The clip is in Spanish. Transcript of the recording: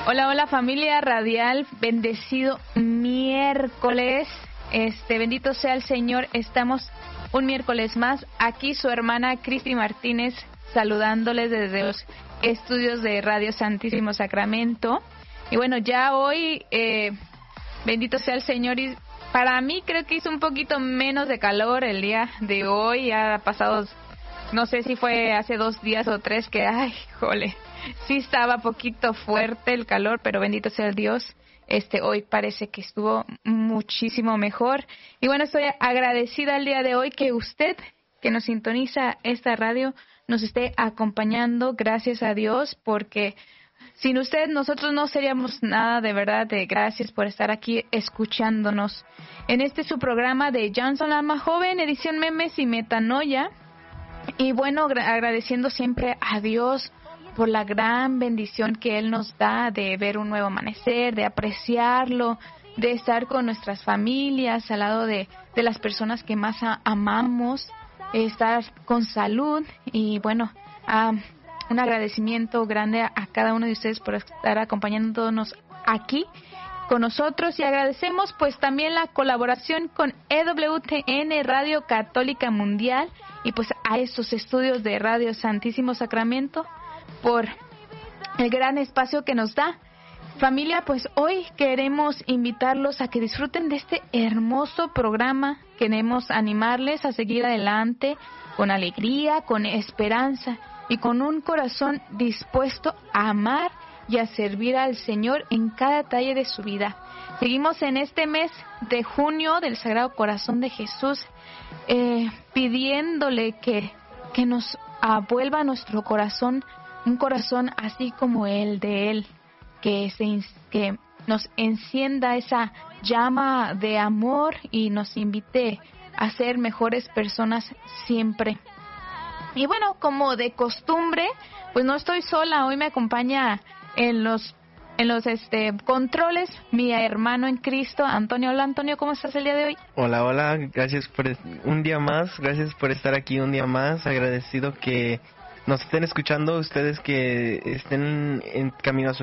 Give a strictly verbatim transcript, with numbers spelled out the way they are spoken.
Hola, hola familia radial, bendecido miércoles, este bendito sea el Señor, estamos un miércoles más, aquí su hermana Cristi Martínez saludándoles desde los estudios de Radio Santísimo Sacramento. Y bueno, ya hoy, eh, bendito sea el Señor, y para mí creo que hizo un poquito menos de calor el día de hoy, ha pasado, no sé si fue hace dos días o tres que, ay, jole, sí estaba poquito fuerte el calor, pero bendito sea el Dios, este hoy parece que estuvo muchísimo mejor. Y bueno, estoy agradecida el día de hoy que usted, que nos sintoniza esta radio, nos esté acompañando, gracias a Dios, porque sin usted nosotros no seríamos nada, de verdad, de gracias por estar aquí escuchándonos. En este su programa de Johnson Alma Joven, edición memes y metanoia. Y bueno, agradeciendo siempre a Dios por la gran bendición que Él nos da de ver un nuevo amanecer, de apreciarlo, de estar con nuestras familias, al lado de, de las personas que más a, amamos, estar con salud y bueno, um, un agradecimiento grande a, a cada uno de ustedes por estar acompañándonos aquí con nosotros y agradecemos pues también la colaboración con E W T N Radio Católica Mundial y pues a estos estudios de Radio Santísimo Sacramento por el gran espacio que nos da. Familia, pues hoy queremos invitarlos a que disfruten de este hermoso programa. Queremos animarles a seguir adelante con alegría, con esperanza y con un corazón dispuesto a amar y a servir al Señor en cada detalle de su vida. Seguimos en este mes de junio del Sagrado Corazón de Jesús, eh, pidiéndole que, que nos vuelva a nuestro corazón un corazón así como el de Él, que, se, que nos encienda esa llama de amor y nos invite a ser mejores personas siempre. Y bueno, como de costumbre, pues no estoy sola, hoy me acompaña en los en los este controles mi hermano en Cristo, Antonio. Hola Antonio, ¿cómo estás el día de hoy? Hola, hola, gracias por un día más, gracias por estar aquí un día más, agradecido que nos estén escuchando, ustedes que estén en camino a su